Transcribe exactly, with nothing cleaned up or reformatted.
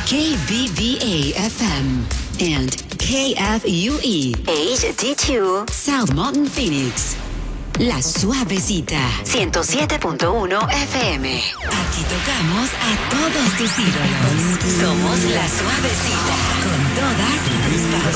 K B V A F M and K F U E H D two South Mountain Phoenix. La Suavecita ciento siete punto uno F M. Aquí tocamos a todos tus ídolos. Somos La Suavecita con todas tus